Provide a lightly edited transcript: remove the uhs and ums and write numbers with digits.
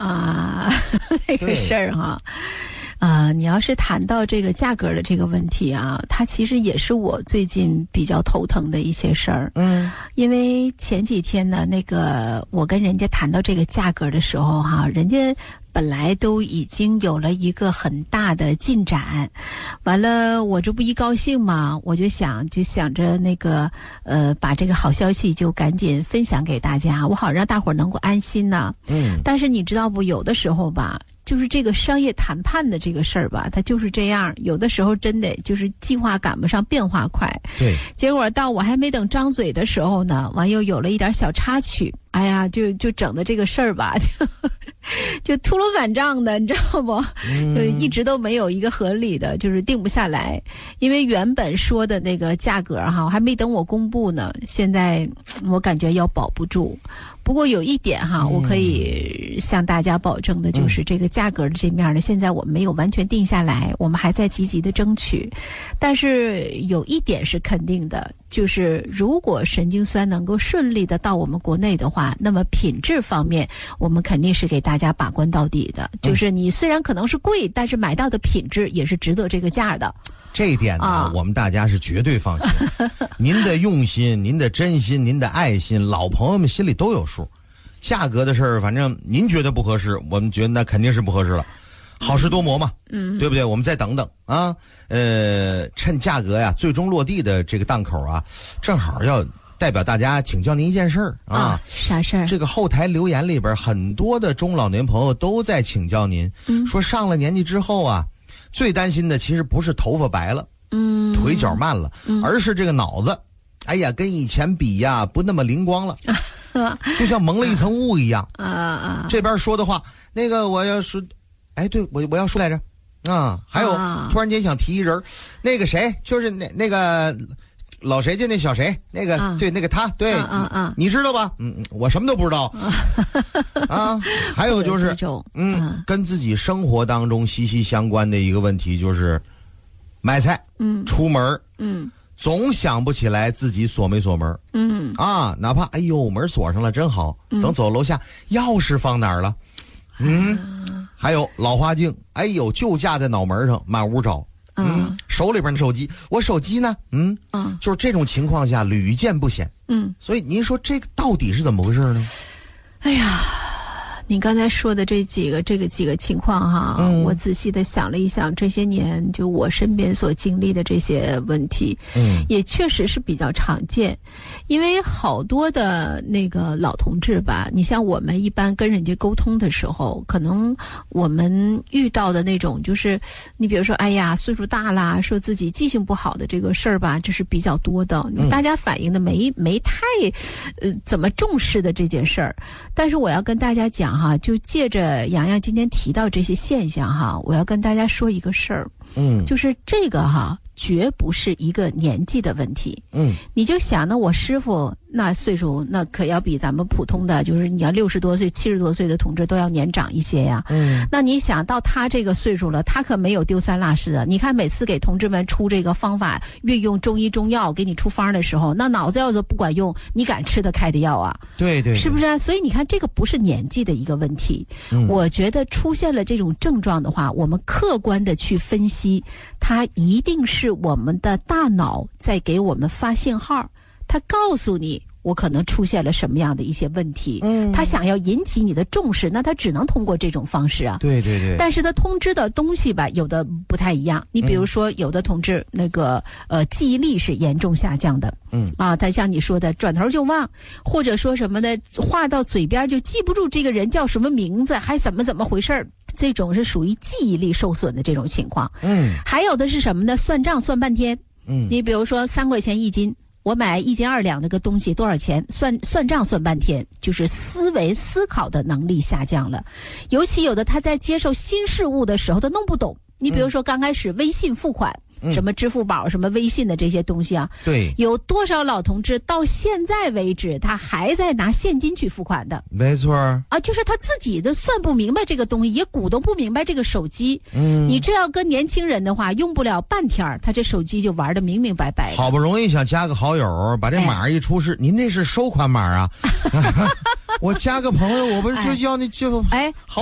啊，那个事儿哈。你要是谈到这个价格的这个问题啊，它其实也是我最近比较头疼的一些事儿。因为前几天呢，那个我跟人家谈到这个价格的时候哈，人家本来都已经有了一个很大的进展，完了我这不一高兴嘛，我就想着那个把这个好消息就赶紧分享给大家，我好让大伙儿能够安心呢。但是你知道不，有的时候吧，就是这个商业谈判的这个事儿吧，它就是这样，有的时候真的就是计划赶不上变化快。 对， 结果到我还没等张嘴的时候呢，完又有了一点小插曲，哎呀，就整的这个事儿吧，就秃噜反账的，你知道不？就一直都没有一个合理的，就是定不下来。因为原本说的那个价格哈，还没等我公布呢，现在我感觉要保不住。不过有一点哈，我可以向大家保证的就是这个价格的这面呢，现在我们没有完全定下来，我们还在积极的争取。但是有一点是肯定的，就是如果神经酸能够顺利的到我们国内的话，那么品质方面我们肯定是给大家把关到底的。就是你虽然可能是贵，但是买到的品质也是值得这个价的。 这一点呢，我们大家是绝对放心。您的用心，您的真心，您的爱心，老朋友们心里都有数。价格的事儿，反正您觉得不合适，我们觉得那肯定是不合适了。好事多磨嘛，对不对？我们再等等啊。趁价格呀最终落地的这个档口啊，正好要代表大家请教您一件事儿啊。 啥事儿？ 这个后台留言里边很多的中老年朋友都在请教您，说上了年纪之后啊，最担心的其实不是头发白了，腿脚慢了，而是这个脑子，哎呀，跟以前比呀，不那么灵光了，就像蒙了一层雾一样。这边说的话，那个我要说，哎，对，我要说来着，还有突然间想提一人，那个谁，就是那个老谁家那小谁，那个对，那个他，对，你知道吧？我什么都不知道啊。还有就是跟自己生活当中息息相关的一个问题就是买菜，出门，总想不起来自己锁没锁门，哪怕哎呦门锁上了真好，等走楼下钥匙放哪儿了，还有老花镜，哎呦就架在脑门上，满屋找。手里边的手机，我手机呢？就是这种情况下屡见不鲜。所以您说这个到底是怎么回事呢？ 哎呀，你刚才说的这几个情况哈，我仔细的想了一想，这些年就我身边所经历的这些问题，也确实是比较常见。因为好多的那个老同志吧，你像我们一般跟人家沟通的时候，可能我们遇到的那种就是，你比如说，哎呀，岁数大啦，说自己记性不好的这个事儿吧，这是比较多的。大家反映的没太怎么重视的这件事儿。但是我要跟大家讲哈，就借着洋洋今天提到这些现象哈，我要跟大家说一个事儿，就是这个哈，绝不是一个年纪的问题。你就想呢，我师傅那岁数那可要比咱们普通的，就是你要60多岁、70多岁的同志都要年长一些呀。那你想到他这个岁数了，他可没有丢三落四的。你看每次给同志们出这个方法，运用中医中药给你出方的时候，那脑子要是不管用，你敢吃得开的药啊？对，是不是啊？所以你看，这个不是年纪的一个问题。我觉得出现了这种症状的话，我们客观的去分析，它一定是我们的大脑在给我们发信号，它告诉你我可能出现了什么样的一些问题，他想要引起你的重视，那他只能通过这种方式啊。对。但是他通知的东西吧，有的不太一样。你比如说，有的同志那个记忆力是严重下降的，他像你说的转头就忘，或者说什么的话到嘴边就记不住这个人叫什么名字，还怎么回事儿。这种是属于记忆力受损的这种情况。还有的是什么呢？算账算半天。你比如说3块钱1斤。我买1斤2两那个东西多少钱？算账算半天，就是思考的能力下降了。尤其有的他在接受新事物的时候，他弄不懂。你比如说刚开始微信付款，什么支付宝、什么微信的这些东西啊，对，有多少老同志到现在为止，他还在拿现金去付款的？没错啊，就是他自己的算不明白这个东西，也鼓动不明白这个手机。你这要跟年轻人的话，用不了半天，他这手机就玩得明明白白的。好不容易想加个好友，把这码一出示，您这是收款码啊？我加个朋友，我不是就要那就